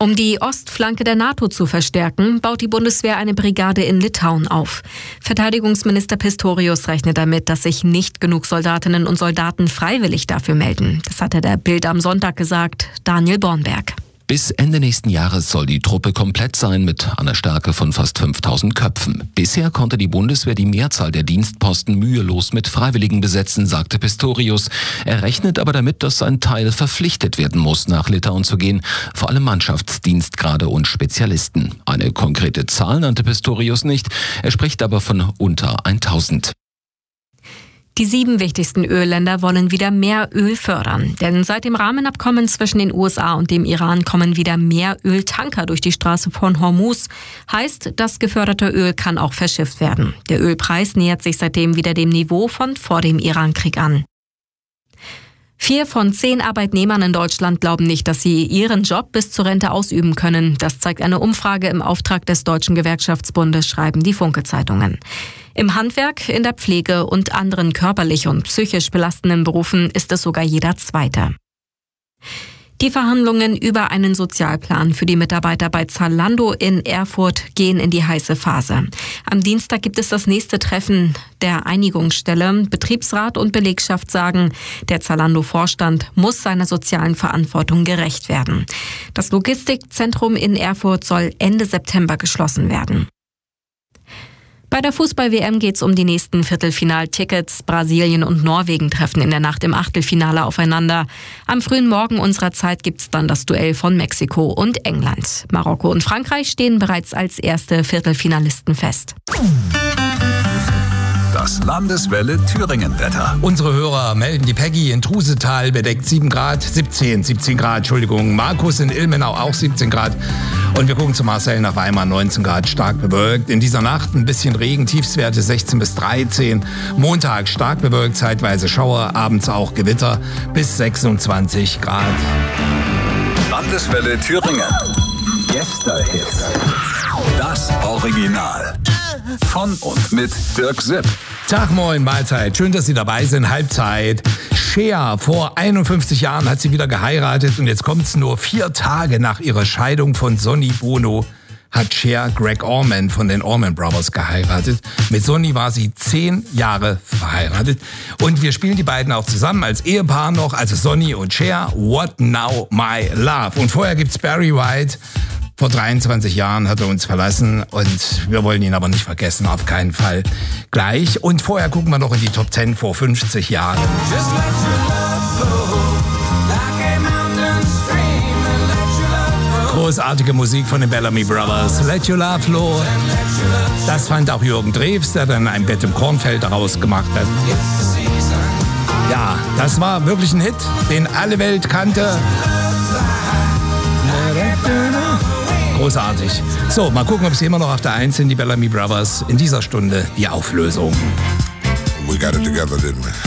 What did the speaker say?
Um die Ostflanke der NATO zu verstärken, baut die Bundeswehr eine Brigade in Litauen auf. Verteidigungsminister Pistorius rechnet damit, dass sich nicht genug Soldatinnen und Soldaten freiwillig dafür melden. Das hat er der Bild am Sonntag gesagt. Daniel Bornberg. Bis Ende nächsten Jahres soll die Truppe komplett sein mit einer Stärke von fast 5000 Köpfen. Bisher konnte die Bundeswehr die Mehrzahl der Dienstposten mühelos mit Freiwilligen besetzen, sagte Pistorius. Er rechnet aber damit, dass ein Teil verpflichtet werden muss, nach Litauen zu gehen, vor allem Mannschaftsdienstgrade und Spezialisten. Eine konkrete Zahl nannte Pistorius nicht, er spricht aber von unter 1000. Die 7 wichtigsten Ölländer wollen wieder mehr Öl fördern. Denn seit dem Rahmenabkommen zwischen den USA und dem Iran kommen wieder mehr Öltanker durch die Straße von Hormuz. Heißt, das geförderte Öl kann auch verschifft werden. Der Ölpreis nähert sich seitdem wieder dem Niveau von vor dem Irankrieg an. 4 von 10 Arbeitnehmern in Deutschland glauben nicht, dass sie ihren Job bis zur Rente ausüben können. Das zeigt eine Umfrage im Auftrag des Deutschen Gewerkschaftsbundes, schreiben die Funke-Zeitungen. Im Handwerk, in der Pflege und anderen körperlich und psychisch belastenden Berufen ist es sogar jeder Zweite. Die Verhandlungen über einen Sozialplan für die Mitarbeiter bei Zalando in Erfurt gehen in die heiße Phase. Am Dienstag gibt es das nächste Treffen der Einigungsstelle. Betriebsrat und Belegschaft sagen, der Zalando-Vorstand muss seiner sozialen Verantwortung gerecht werden. Das Logistikzentrum in Erfurt soll Ende September geschlossen werden. Bei der Fußball-WM geht es um die nächsten Viertelfinaltickets. Brasilien und Norwegen treffen in der Nacht im Achtelfinale aufeinander. Am frühen Morgen unserer Zeit gibt es dann das Duell von Mexiko und England. Marokko und Frankreich stehen bereits als erste Viertelfinalisten fest. Das Landeswelle Thüringen-Wetter. Unsere Hörer melden, die Peggy in Trusetal bedeckt 17 Grad. Markus in Ilmenau auch 17 Grad. Und wir gucken zu Marcel nach Weimar, 19 Grad, stark bewölkt. In dieser Nacht ein bisschen Regen, Tiefstwerte 16 bis 13. Montag stark bewölkt, zeitweise Schauer, abends auch Gewitter bis 26 Grad. Landeswelle Thüringen. Gästehits. Das Original. Von und mit Dirk Sipp. Tag, moin, Mahlzeit. Schön, dass Sie dabei sind. Halbzeit. Cher, vor 51 Jahren hat sie wieder geheiratet und jetzt kommt es nur 4 Tage nach ihrer Scheidung von Sonny Bono, hat Cher Greg Allman von den Allman Brothers geheiratet. Mit Sonny war sie 10 Jahre verheiratet und wir spielen die beiden auch zusammen als Ehepaar noch, also Sonny und Cher, What Now My Love. Und vorher gibt's Barry White. Vor 23 Jahren hat er uns verlassen und wir wollen ihn aber nicht vergessen, auf keinen Fall gleich. Und vorher gucken wir noch in die Top 10 vor 50 Jahren. Großartige Musik von den Bellamy Brothers. Let Your Love Flow. Das fand auch Jürgen Drews, der dann ein Bett im Kornfeld daraus gemacht hat. Ja, das war wirklich ein Hit, den alle Welt kannte. Großartig. So, mal gucken, ob sie immer noch auf der 1 sind, die Bellamy Brothers. In dieser Stunde die Auflösung. We got it together, didn't we?